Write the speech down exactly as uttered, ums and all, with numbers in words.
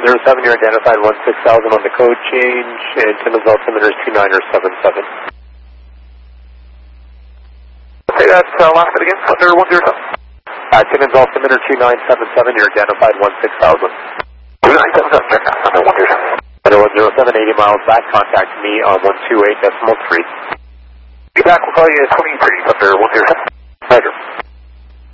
zero seven, you're identified one six thousand on the code change, and Timmins altimeter is two nine or seven seven. Okay, that's uh, last bit again, under one zero seven. Uh, Timmins altimeter two nine seven seven, you're identified one six thousand. two nine seven seven, check out, under one zero seven. Under one zero seven, eighty miles back, contact me on one two eight decimal three. Be back, we'll call you twenty-three, under one zero seven.